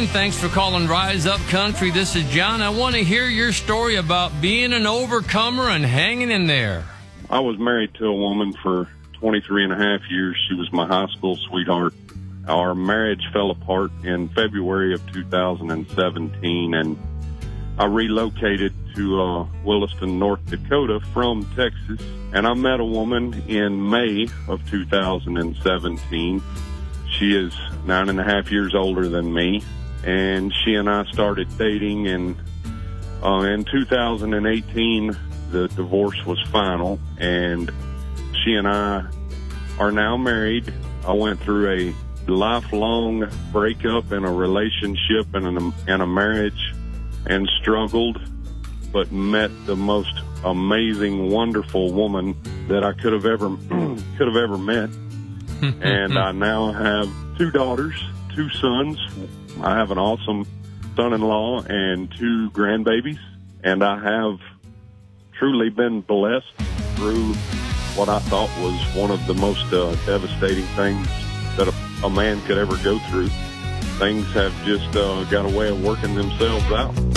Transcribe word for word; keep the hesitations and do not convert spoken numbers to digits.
morning. Thanks for calling Rise Up Country. This is John. I want to hear your story about being an overcomer and hanging in there. I was married to a woman for twenty-three and a half years. She was my high school sweetheart. Our marriage fell apart in February of two thousand seventeen, and I relocated to uh, Williston, North Dakota from Texas. And I met a woman in May of two thousand seventeen. She is nine and a half years older than me, and she and I started dating, and uh, in two thousand eighteen, the divorce was final, and she and I are now married. I went through a lifelong breakup in a relationship and a, and a marriage, and struggled, but met the most amazing, wonderful woman that I could have ever could have ever met. And I now have two daughters, two sons. I have an awesome son-in-law and two grandbabies. And I have truly been blessed through what I thought was one of the most uh, devastating things that a, a man could ever go through. Things have just uh, got a way of working themselves out.